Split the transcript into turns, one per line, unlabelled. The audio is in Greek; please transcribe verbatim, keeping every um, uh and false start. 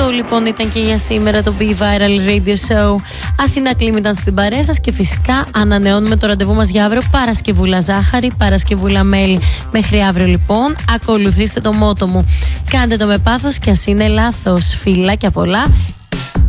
Αυτό λοιπόν ήταν και για σήμερα το Be Viral Radio Show. Αθηνά Κλίμ ήταν στην παρέα σας και φυσικά ανανεώνουμε το ραντεβού μας για αύριο. Παρασκευούλα ζάχαρη, Παρασκευούλα μέλι. Μέχρι αύριο λοιπόν. Ακολουθήστε το μότο μου. Κάντε το με πάθος και ας είναι λάθος. Φιλάκια πολλά.